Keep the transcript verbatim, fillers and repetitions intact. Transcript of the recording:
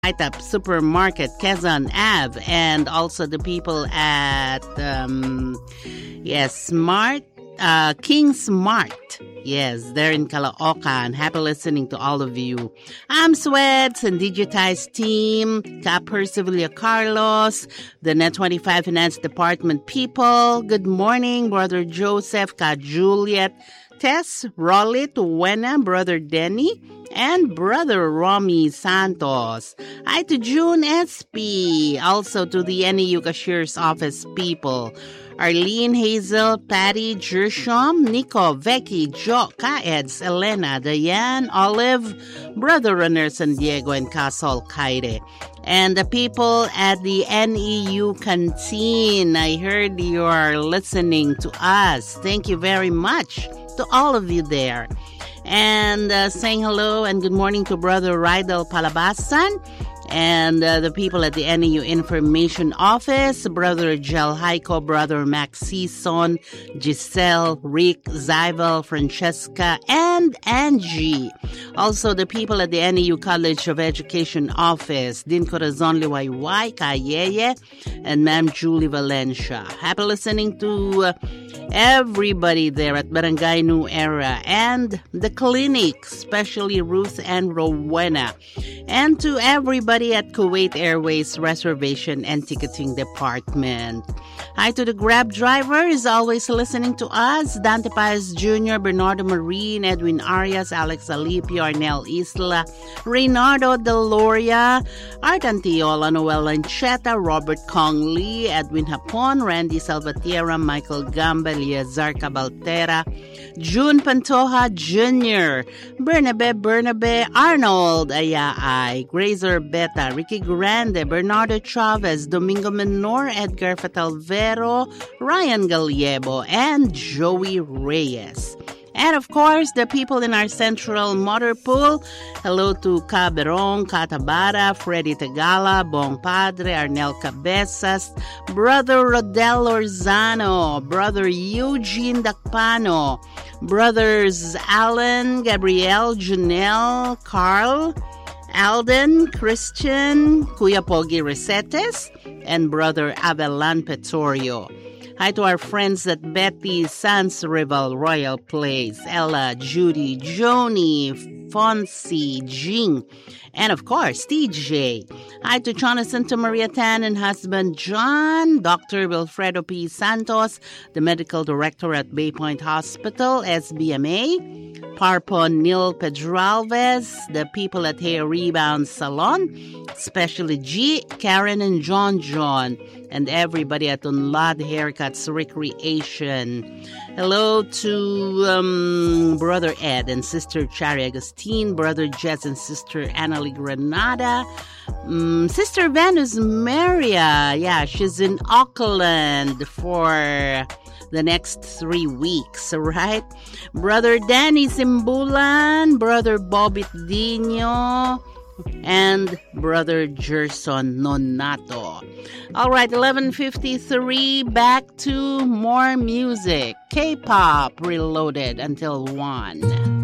Up Supermarket, Quezon Ave, and also the people at um, yes, Smart uh, King Smart. Yes, they're in Caloocan. Happy listening to all of you. I'm Sweats and Digitized Team, Cap Percivalia Carlos, the Net twenty-five Finance Department people. Good morning, Brother Joseph, Ka Juliet, Tess, Rollit, Wena, Brother Denny, and Brother Romy Santos. Hi to June S P. Also to the N E U Cashier's Office people. Arlene, Hazel, Patty, Jershom, Nico, Becky, Jo, Kaeds, Elena, Diane, Olive, Brother Runner San Diego, and Casol Kaire. And the people at the N E U Canteen. I heard you are listening to us. Thank you very much to all of you there. And uh, saying hello and good morning to Brother Rydel Palabasan and uh, the people at the N E U Information Office, Brother Gel Haiko, Brother Max Season, Giselle, Rick, Zyvel, Francesca, and Angie. Also the people at the N E U College of Education Office, Din Corazon Liwayway, Kayeye, and Ma'am Julie Valencia. Happy listening to uh, everybody there at Barangay New Era and the clinic, especially Ruth and Rowena, and to everybody at Kuwait Airways Reservation and Ticketing Department. Hi to the Grab drivers, always listening to us, Dante Paez Junior, Bernardo Marine, Edwin Arias, Alex Alipio, Arnel Isla, Reynardo Deloria, Art Antiola, Noel Lancheta, Robert Kong Lee, Edwin Hapon, Randy Salvatierra, Michael Gamba, Liazar Cabaltera, June Pantoja Junior, Bernabe Bernabe, Arnold Ayaay, Grazer Beta, Ricky Grande, Bernardo Chavez, Domingo Menor, Edgar Fatalvero, Ryan Gallego, and Joey Reyes. And of course, the people in our central motor pool. Hello to Caberong, Catabara, Freddy Tagala, Bong Padre, Arnel Cabezas, Brother Rodel Orzano, Brother Eugene Dacpano, Brothers Alan, Gabriel, Janelle, Carl, Alden, Christian, Kuya Pogi Resetes, and Brother Avelan Petorio. Hi to our friends at Betty Sans Rival Royal Place, Ella, Judy, Joni, Fonzie, Jing, and of course, T J. Hi to Jonathan to Maria Tan and husband John, Doctor Wilfredo P. Santos, the medical director at Bay Point Hospital, S B M A, Parpon Neil Pedralves, the people at Hair Rebound Salon, especially G, Karen and John John, and everybody at Unlad Haircuts Recreation. Hello to um, Brother Ed and Sister Chari Agustin, Brother Jess and Sister Annalie Granada, um, Sister Venus Maria. Yeah, she's in Auckland for the next three weeks, right? Brother Danny Simbulan, Brother Bobby Dino, and Brother Gerson Nonato. All right, eleven fifty-three, back to more music. K-pop Reloaded until one.